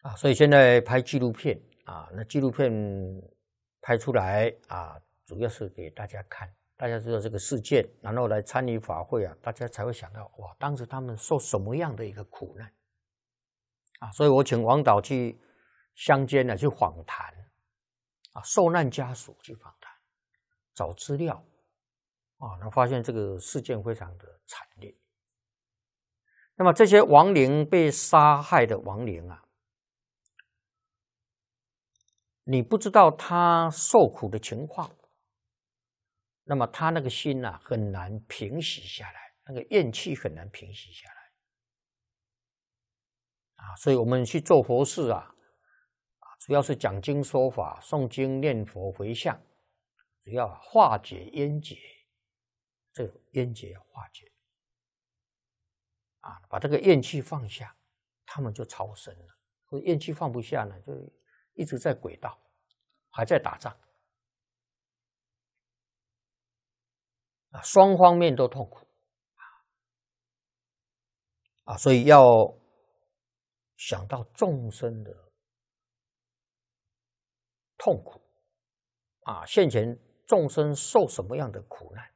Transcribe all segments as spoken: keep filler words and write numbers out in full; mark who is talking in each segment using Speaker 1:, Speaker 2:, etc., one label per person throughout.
Speaker 1: 啊，所以现在拍纪录片啊，那纪录片拍出来啊，主要是给大家看，大家知道这个事件，然后来参与法会啊，大家才会想到哇，当时他们受什么样的一个苦难啊？所以我请王导去乡间呢去访谈啊，受难家属去访谈，找资料啊，那发现这个事件非常的惨烈。那么这些亡灵被杀害的亡灵啊，你不知道他受苦的情况，那么他那个心啊很难平息下来，那个怨气很难平息下来啊。所以我们去做佛事啊，主要是讲经说法、诵经念佛回向，主要化解冤结，这个冤结要化解啊，把这个怨气放下，他们就超生了。所以怨气放不下呢，就一直在轨道，还在打仗啊，双方面都痛苦啊，所以要想到众生的痛苦啊，现前众生受什么样的苦难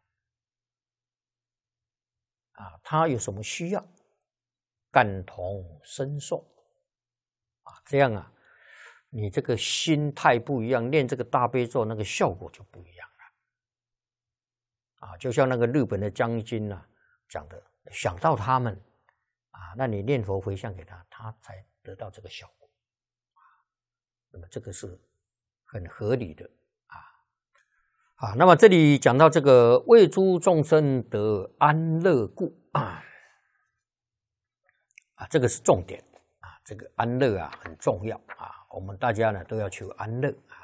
Speaker 1: 啊，他有什么需要，感同身受啊，这样啊。你这个心态不一样，念这个大悲咒，那个效果就不一样了啊！就像那个日本的将军啊讲的，想到他们啊，那你念佛回向给他，他才得到这个效果啊。那么这个是很合理的啊啊。那么这里讲到这个为诸众生得安乐故啊啊，这个是重点。这个安乐啊很重要啊，我们大家呢都要求安乐啊。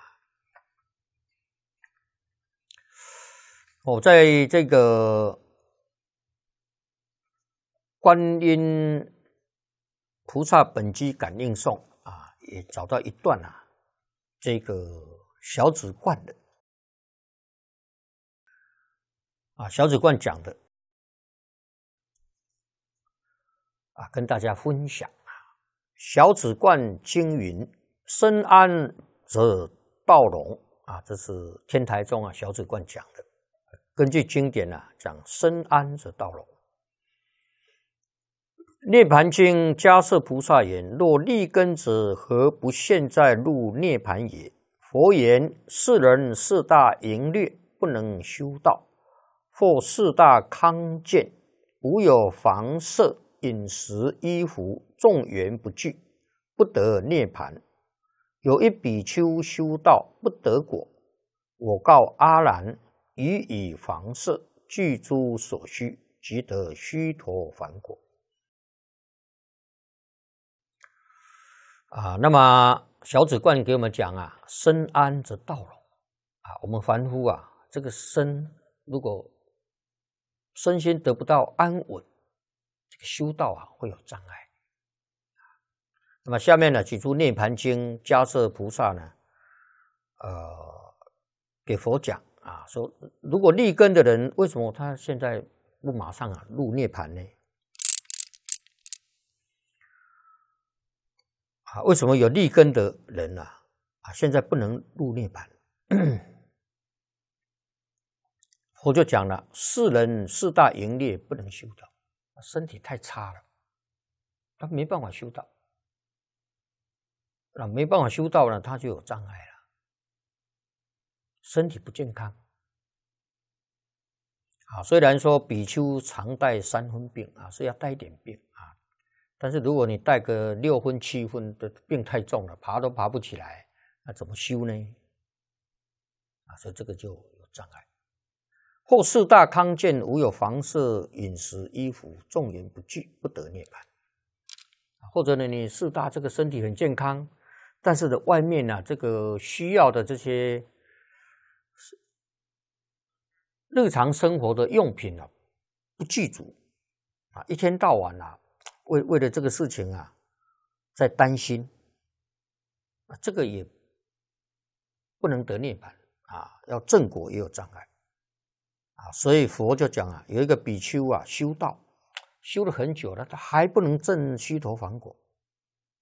Speaker 1: 我在这个观音菩萨本机感应颂啊，也找到一段啊，这个小止观的啊，小止观讲的啊，跟大家分享。小止观经云：身安则道隆啊，这是天台宗啊小止观讲的。根据经典啊讲，身安则道隆。涅盘经迦摄菩萨言：若立根者，何不现在入涅盘也？佛言：世人四大淫略，不能修道；或四大康健，无有房舍。饮食衣服众缘不具，不得涅盘。有一比丘修道不得果，我告阿难：予以房舍，具诸所需，即得须陀洹果。啊，那么小止观给我们讲啊，身安则道隆啊。我们凡夫啊，这个身如果身心得不到安稳，这个修道啊会有障碍。那么下面呢，举出《涅盘经》迦摄菩萨呢，呃，给佛讲啊，说如果立根的人，为什么他现在不马上啊入涅盘呢？啊，为什么有立根的人啊啊现在不能入涅盘？佛就讲了，世人四大淫劣，不能修道。身体太差了，他没办法修道，那没办法修道呢，他就有障碍了，身体不健康啊。虽然说比丘常带三分病啊，是要带一点病啊，但是如果你带个六分七分的病太重了，爬都爬不起来，那怎么修呢？啊，所以这个就有障碍。或四大康健，无有房舍、饮食、衣服，众缘不具，不得涅盘。或者呢，你四大这个身体很健康，但是呢，外面呢、啊、这个需要的这些日常生活的用品啊不具足啊，一天到晚啊为为了这个事情啊在担心啊，这个也不能得涅盘啊，要正果也有障碍。啊，所以佛就讲啊，有一个比丘啊，修道修了很久了，他还不能证须陀洹果